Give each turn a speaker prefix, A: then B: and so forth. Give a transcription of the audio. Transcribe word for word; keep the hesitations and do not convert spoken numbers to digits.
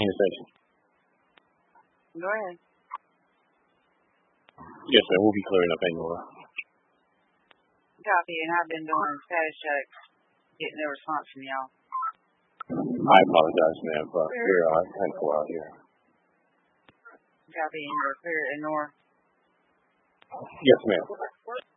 A: station.
B: Go ahead.
A: Yes, ma'am. We'll be clearing up anyway.
B: Copy, and I've been doing status checks, getting no response from y'all.
A: I apologize, ma'am, but we're uh, ten four out here.
B: Copy, and we're clear, ignore.
A: Yes, ma'am.